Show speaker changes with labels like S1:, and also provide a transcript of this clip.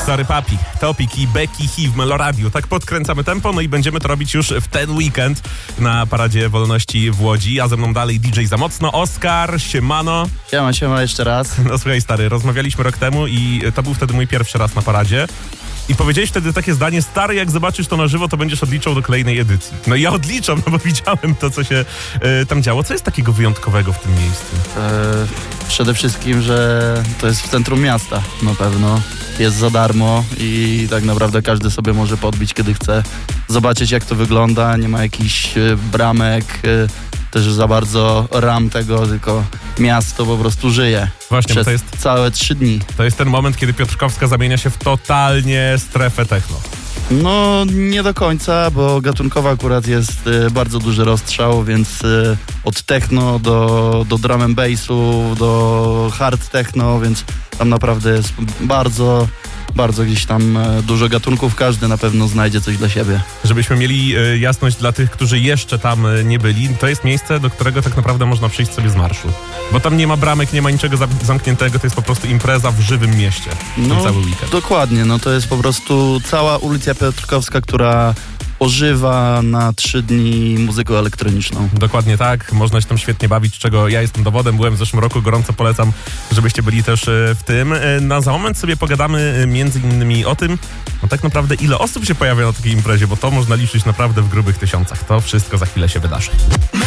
S1: Sorry Papi, Topik i Becky Hi w Meloradiu. Tak podkręcamy tempo, no i będziemy to robić już w ten weekend na Paradzie Wolności w Łodzi, a ze mną dalej DJ Za Mocno, Oskar, siemano.
S2: Siema jeszcze raz.
S1: No słuchaj stary, rozmawialiśmy rok temu i to był wtedy mój pierwszy raz na paradzie. I powiedziałeś wtedy takie zdanie: stary, jak zobaczysz to na żywo, to będziesz odliczał do kolejnej edycji. No i ja odliczam, no bo widziałem to, co się tam działo. Co jest takiego wyjątkowego w tym miejscu?
S2: Przede wszystkim, że to jest w centrum miasta na pewno. Jest za darmo i tak naprawdę każdy sobie może podbić, kiedy chce. Zobaczyć, jak to wygląda. Nie ma jakichś bramek, też za bardzo ram tego, tylko miasto po prostu żyje.
S1: Właśnie,
S2: przez
S1: to jest
S2: całe 3 dni.
S1: To jest ten moment, kiedy Piotrkowska zamienia się w totalnie strefę techno.
S2: No nie do końca, bo gatunkowo akurat jest bardzo duży rozstrzał, więc od techno do drum and bassu, do hard techno, więc tam naprawdę jest bardzo gdzieś tam dużo gatunków, każdy na pewno znajdzie coś dla siebie.
S1: Żebyśmy mieli jasność dla tych, którzy jeszcze tam nie byli, to jest miejsce, do którego tak naprawdę można przyjść sobie z marszu. Bo tam nie ma bramek, nie ma niczego zamkniętego, to jest po prostu impreza w żywym mieście.
S2: No,
S1: cały weekend.
S2: Dokładnie, no to jest po prostu cała ulica Piotrkowska, która ożywa na 3 dni muzyką elektroniczną.
S1: Dokładnie tak, można się tam świetnie bawić, czego ja jestem dowodem, byłem w zeszłym roku, gorąco polecam, żebyście byli też w tym. Za moment sobie pogadamy między innymi o tym, no tak naprawdę ile osób się pojawia na takiej imprezie, bo to można liczyć naprawdę w grubych tysiącach. To wszystko za chwilę się wydarzy.